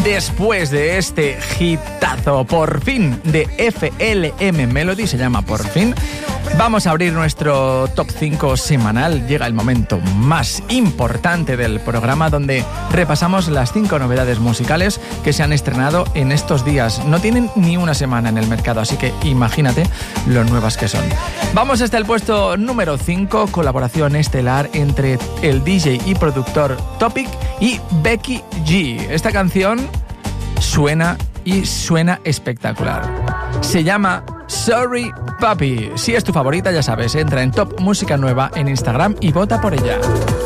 Después de este hitazo, por fin, de FLM Melody, se llama Por Fin, vamos a abrir nuestro Top 5 semanal. Llega el momento más importante del programa, donde repasamos las 5 novedades musicales que se han estrenado en estos días. No tienen ni una semana en el mercado, así que imagínate lo nuevas que son. Vamos hasta el puesto número 5, colaboración estelar entre el DJ y productor Topic y Becky G. Esta canción suena espectacular. Se llama Sorry Papi. Si es tu favorita, ya sabes, entra en Top Música Nueva en Instagram y vota por ella.